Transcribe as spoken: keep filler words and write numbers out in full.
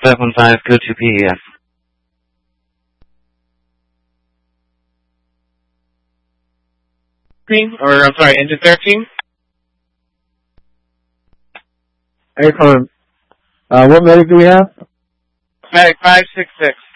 five one five, go to P E F. Or, I'm sorry, engine thirteen? Hey, calling. Uh, what medic do we have? Medic five six six.